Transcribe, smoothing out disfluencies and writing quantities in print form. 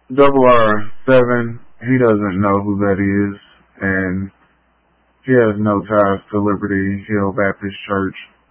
Double R7, he doesn't know who that is, and he has no ties to Liberty Hill Baptist Church.